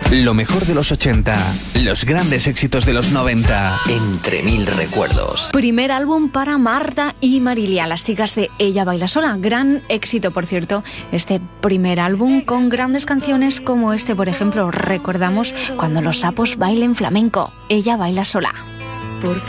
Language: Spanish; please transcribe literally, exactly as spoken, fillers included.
Lo mejor de los ochenta, los grandes éxitos de los noventa. Entre mil recuerdos. Primer álbum para Marta y Marilia, las chicas de Ella Baila Sola. Gran éxito, por cierto, este primer álbum con grandes canciones como este, por ejemplo, recordamos Cuando los sapos bailen flamenco. Ella Baila Sola. Por